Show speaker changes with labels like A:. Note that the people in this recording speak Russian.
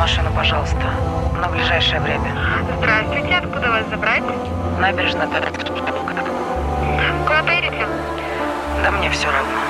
A: машину, пожалуйста, на ближайшее время.
B: Здравствуйте, откуда вас забрать?
A: Набережная.
B: Куда поедете?
A: Да мне все равно.